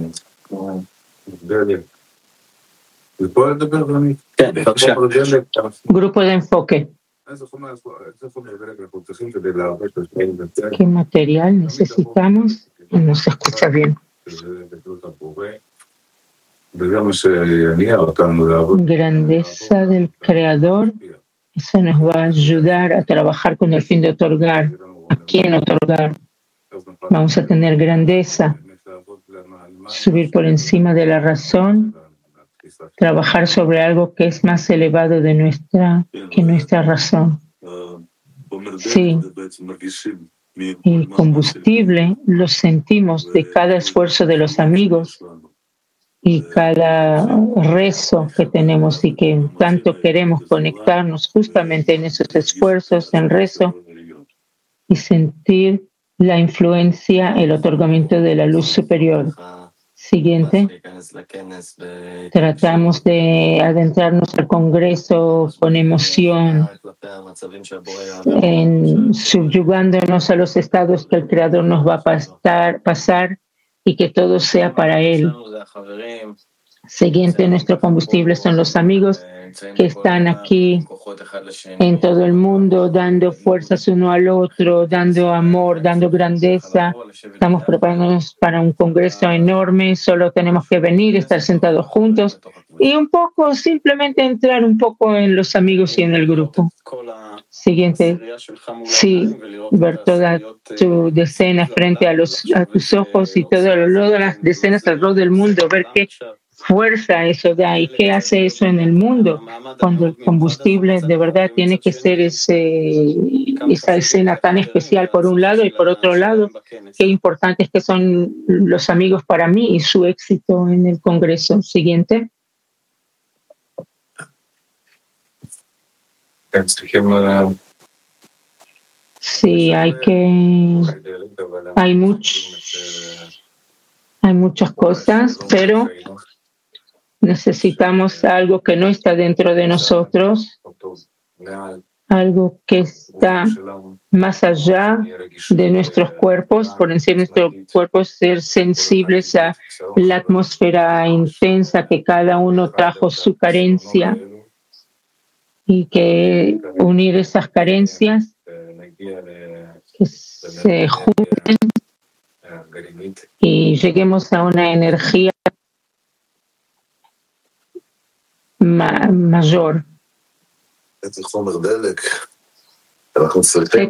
Grupo de enfoque. ¿Qué material necesitamos? No se escucha bien. Grandeza del Creador. Eso nos va a ayudar a trabajar con el fin de otorgar. ¿A quién otorgar? Vamos a tener grandeza, subir por encima de la razón, trabajar sobre algo que es más elevado que nuestra razón. Sí, el combustible lo sentimos de cada esfuerzo de los amigos y cada rezo que tenemos y que tanto queremos conectarnos justamente en esos esfuerzos, en rezo y sentir la influencia, el otorgamiento de la luz superior. Siguiente. Tratamos de adentrarnos al Congreso con emoción, subyugándonos a los estados que el Creador nos va a pasar y que todo sea para Él. Siguiente, nuestro combustible son los amigos que están aquí en todo el mundo, dando fuerzas uno al otro, dando amor, dando grandeza. Estamos preparándonos para un congreso enorme, solo tenemos que venir, estar sentados juntos y un poco, simplemente entrar un poco en los amigos y en el grupo. Siguiente, sí, ver toda tu decena frente a tus ojos y todas las decenas alrededor del mundo, ver qué fuerza eso da y qué hace eso en el mundo, cuando el combustible de verdad tiene que ser esa escena tan especial por un lado y por otro lado, qué importantes que son los amigos para mí y su éxito en el Congreso. Siguiente. Sí, hay muchas cosas, pero necesitamos algo que no está dentro de nosotros, algo que está más allá de nuestros cuerpos, por encima de nuestros cuerpos, ser sensibles a la atmósfera intensa que cada uno trajo su carencia y que unir esas carencias que se junten y lleguemos a una energía mayor.